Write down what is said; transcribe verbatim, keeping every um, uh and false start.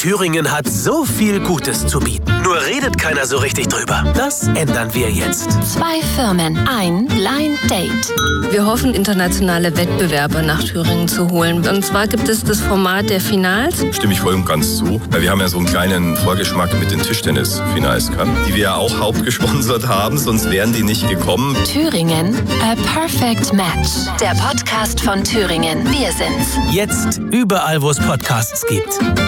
Thüringen hat so viel Gutes zu bieten. Nur redet keiner so richtig drüber. Das ändern wir jetzt. Zwei Firmen, ein Blind Date. Wir hoffen, internationale Wettbewerber nach Thüringen zu holen. Und zwar gibt es das Format der Finals. Stimme ich voll und ganz zu. Wir haben ja so einen kleinen Vorgeschmack mit den Tischtennis-Finals gehabt, die wir ja auch hauptgesponsert haben, sonst wären die nicht gekommen. Thüringen, a perfect match. Der Podcast von Thüringen. Wir sind's. Jetzt überall, wo es Podcasts gibt.